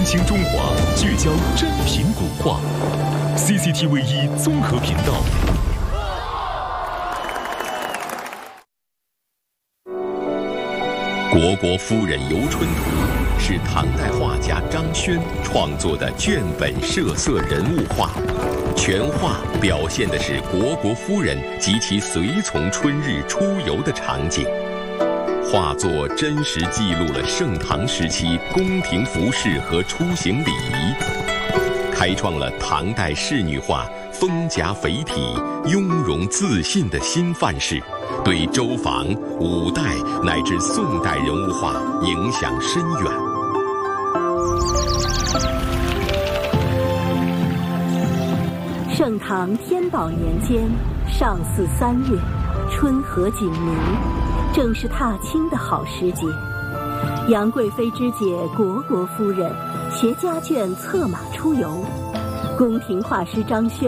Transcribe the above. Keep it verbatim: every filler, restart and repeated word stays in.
清中华，聚焦珍品古画。C C T V 一综合频道。《虢国夫人游春图》是唐代画家张轩创作的卷本设色人物画，全画表现的是虢国夫人及其随从春日出游的场景。画作真实记录了盛唐时期宫廷服饰和出行礼仪，开创了唐代仕女画丰颊肥体、雍容自信的新范式，对周防、五代乃至宋代人物画影响深远。 盛唐天宝年间上巳三月，春和景明，正是踏青的好时节。杨贵妃之姐虢国夫人携家眷策马出游，宫廷画师张轩